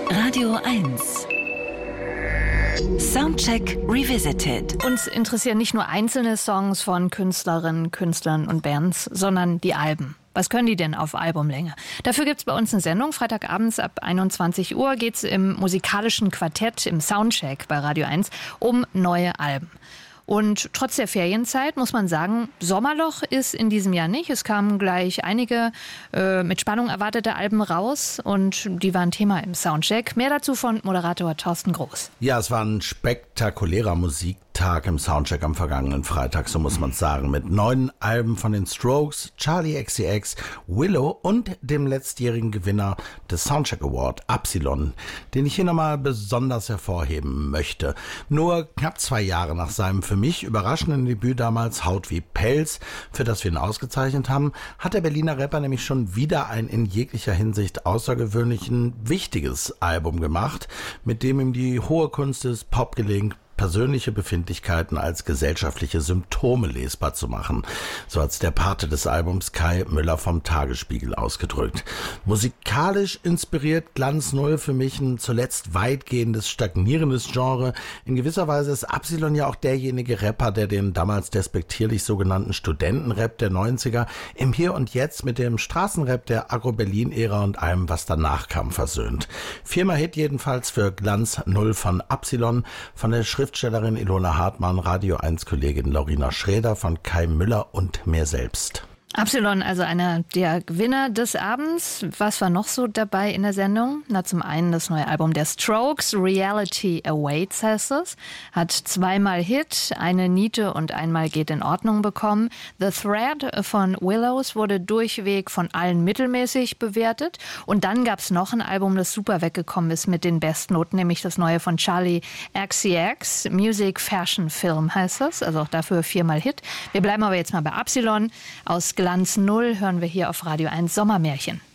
Radio 1 Soundcheck Revisited. Uns interessieren nicht nur einzelne Songs von Künstlerinnen, Künstlern und Bands, sondern die Alben. Was können die denn auf Albumlänge? Dafür gibt's bei uns eine Sendung. Freitagabends ab 21 Uhr geht's im musikalischen Quartett, im Soundcheck bei Radio 1, um neue Alben. Und trotz der Ferienzeit muss man sagen, Sommerloch ist in diesem Jahr nicht. Es kamen gleich einige mit Spannung erwartete Alben raus und die waren Thema im Soundcheck. Mehr dazu von Moderator Thorsten Groß. Ja, es war ein spektakulärer Musiktag im Soundcheck am vergangenen Freitag, so muss man sagen, mit 9 Alben von den Strokes, Charli XCX, Willow und dem letztjährigen Gewinner des Soundcheck Award, Absilon, den ich hier nochmal besonders hervorheben möchte. Nur knapp 2 Jahre nach seinem für mich überraschenden Debüt damals Haut wie Pelz, für das wir ihn ausgezeichnet haben, hat der Berliner Rapper nämlich schon wieder ein in jeglicher Hinsicht außergewöhnlichen, wichtiges Album gemacht, mit dem ihm die hohe Kunst des Pop gelingt, persönliche Befindlichkeiten als gesellschaftliche Symptome lesbar zu machen. So hat's der Pate des Albums Kai Müller vom Tagesspiegel ausgedrückt. Musikalisch inspiriert Glanz Null für mich ein zuletzt weitgehendes, stagnierendes Genre. In gewisser Weise ist Absilon ja auch derjenige Rapper, der den damals despektierlich sogenannten Studentenrap der 90er im Hier und Jetzt mit dem Straßenrap der Agro-Berlin-Ära und allem, was danach kam, versöhnt. 4-mal Hit jedenfalls für Glanz Null von Absilon, von der Schriftstellerin Ilona Hartmann, Radio 1-Kollegin Lorina Schräder, von Kai Müller und mir selbst. Absilon, also einer der Gewinner des Abends. Was war noch so dabei in der Sendung? Na, zum einen das neue Album der Strokes, Reality Awaits heißt es. Hat 2-mal Hit, eine Niete und einmal geht in Ordnung bekommen. The Thread von Willows wurde durchweg von allen mittelmäßig bewertet. Und dann gab's noch ein Album, das super weggekommen ist mit den Bestnoten, nämlich das neue von Charli XCX, Music Fashion Film heißt es. Also auch dafür 4-mal Hit. Wir bleiben aber jetzt mal bei Absilon. Aus Glanz Null hören wir hier auf Radio 1 Sommermärchen.